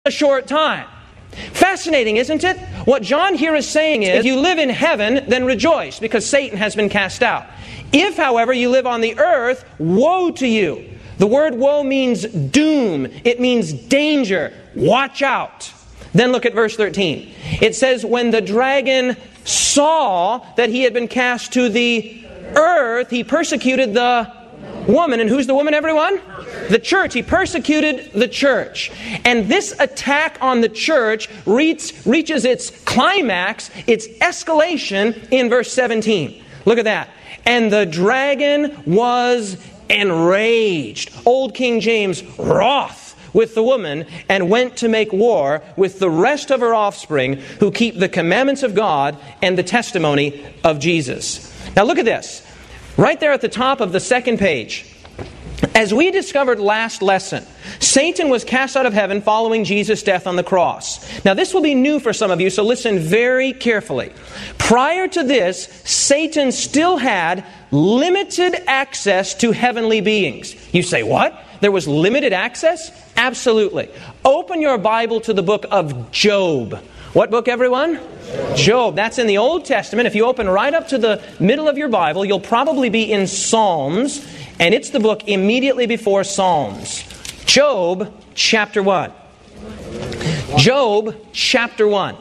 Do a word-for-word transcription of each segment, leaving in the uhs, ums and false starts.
a short time. Fascinating, isn't it? What John here is saying is, if you live in heaven, then rejoice, because Satan has been cast out. If, however, you live on the earth, woe to you. The word woe means doom. It means danger. Watch out. Then look at verse thirteen. It says, when the dragon saw that he had been cast to the earth, he persecuted the woman. And who's the woman, everyone? The church. He persecuted the church. And this attack on the church reach, reaches its climax, its escalation in verse seventeen. Look at that. And the dragon was enraged. Old King James, wroth with the woman, and went to make war with the rest of her offspring who keep the commandments of God and the testimony of Jesus. Now look at this. Right there at the top of the second page. As we discovered last lesson, Satan was cast out of heaven following Jesus' death on the cross. Now this will be new for some of you, so listen very carefully. Prior to this, Satan still had limited access to heavenly beings. You say, what? There was limited access? Absolutely. Open your Bible to the book of Job. What book, everyone? Job. That's in the Old Testament. If you open right up to the middle of your Bible, you'll probably be in Psalms, and it's the book immediately before Psalms. Job chapter one. Job chapter one.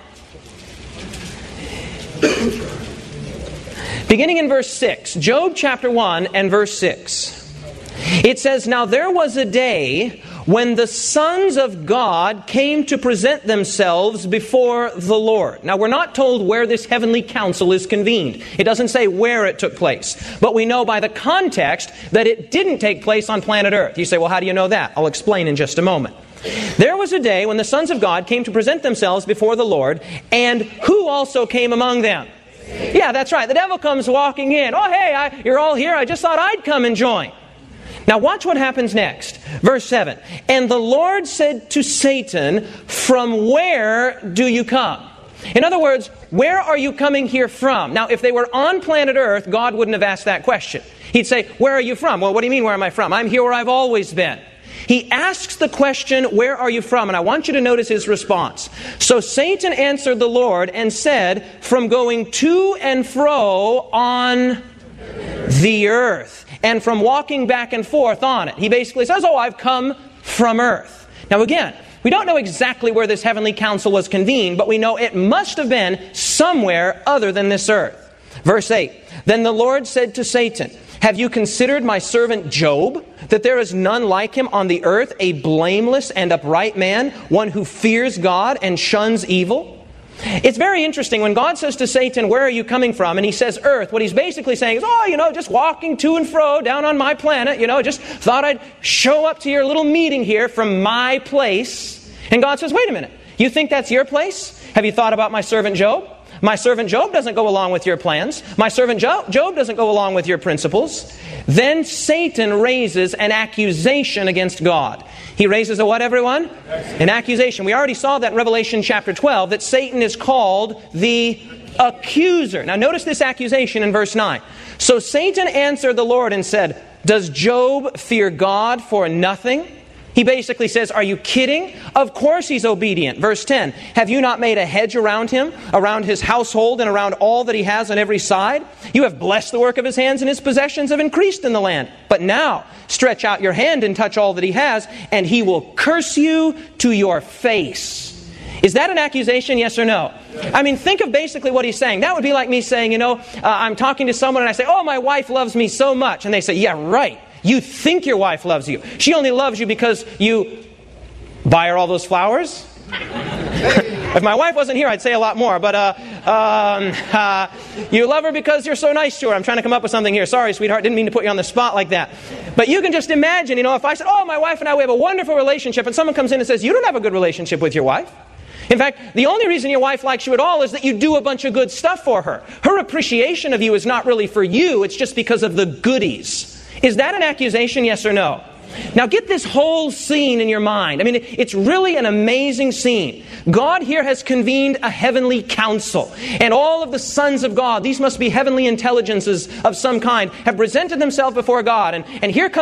Beginning in verse six. Job chapter one and verse six. It says, now there was a day when the sons of God came to present themselves before the Lord. Now we're not told where this heavenly council is convened. It doesn't say where it took place. But we know by the context that it didn't take place on planet Earth. You say, well, how do you know that? I'll explain in just a moment. There was a day when the sons of God came to present themselves before the Lord, and who also came among them? Yeah, that's right. The devil comes walking in. Oh, hey, I, you're all here. I just thought I'd come and join. Now watch what happens next. Verse seven. And the Lord said to Satan, from where do you come? In other words, where are you coming here from? Now if they were on planet Earth, God wouldn't have asked that question. He'd say, where are you from? Well, what do you mean, where am I from? I'm here where I've always been. He asks the question, where are you from? And I want you to notice his response. So Satan answered the Lord and said, from going to and fro on the earth, and from walking back and forth on it. He basically says, oh, I've come from earth. Now again, we don't know exactly where this heavenly council was convened, but we know it must have been somewhere other than this earth. Verse eight, then the Lord said to Satan, have you considered my servant Job, that there is none like him on the earth, a blameless and upright man, one who fears God and shuns evil? It's very interesting when God says to Satan, where are you coming from? And he says earth. What he's basically saying is, oh, you know, just walking to and fro down on my planet. You know, just thought I'd show up to your little meeting here from my place. And God says, wait a minute. You think that's your place? Have you thought about my servant Job? My servant Job doesn't go along with your plans. My servant Job, Job doesn't go along with your principles. Then Satan raises an accusation against God. He raises a what, everyone? An accusation. We already saw that in Revelation chapter twelve, that Satan is called the accuser. Now notice this accusation in verse nine. So Satan answered the Lord and said, does Job fear God for nothing? He basically says, are you kidding? Of course he's obedient. Verse ten, have you not made a hedge around him, around his household, and around all that he has on every side? You have blessed the work of his hands, and his possessions have increased in the land. But now stretch out your hand and touch all that he has, and he will curse you to your face. Is that an accusation, yes or no? I mean, think of basically what he's saying. That would be like me saying, you know, uh, I'm talking to someone and I say, oh, my wife loves me so much. And they say, yeah, right. You think your wife loves you. She only loves you because you buy her all those flowers. If my wife wasn't here, I'd say a lot more. But uh, um, uh, you love her because you're so nice to her. I'm trying to come up with something here. Sorry, sweetheart. Didn't mean to put you on the spot like that. But you can just imagine, you know, if I said, oh, my wife and I, we have a wonderful relationship. And someone comes in and says, you don't have a good relationship with your wife. In fact, the only reason your wife likes you at all is that you do a bunch of good stuff for her. Her appreciation of you is not really for you. It's just because of the goodies. Is that an accusation, yes or no? Now get this whole scene in your mind. I mean, it's really an amazing scene. God here has convened a heavenly council. And all of the sons of God, these must be heavenly intelligences of some kind, have presented themselves before God. And, and here comes